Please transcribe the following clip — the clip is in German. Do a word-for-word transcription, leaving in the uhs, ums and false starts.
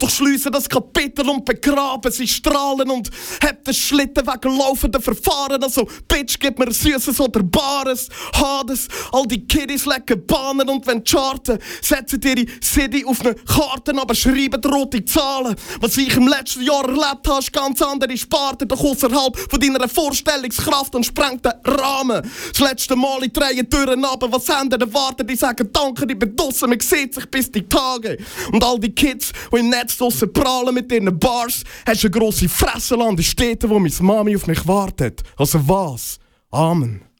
durchschliessen das Kapitel und begraben sie Strahlen und hebt den Schlitten wegen laufenden Verfahren. Also, Bitch, gib mir Süßes oder Bares, Hades. All die Kiddies lecken Bahnen und wenn charten, setzen ihre City auf eine Karte, aber schreiben rote Zahlen. Was ich im letzten Jahr erlebt habe, ist ganz andere Sparte, doch außerhalb von deiner Vorstellungskraft und sprengt den Rahmen. Das letzte Mal in drei Türen runter, was Hände erwarten, die sagen Danke, ich bin draussen, man sieht sich bis die Tage. Und all die Kids, die im Netz draussen prahlen mit ihren Bars, hast eine grosse Fresse, Land in Städten, wo meine Mami auf mich wartet. Also was? Amen.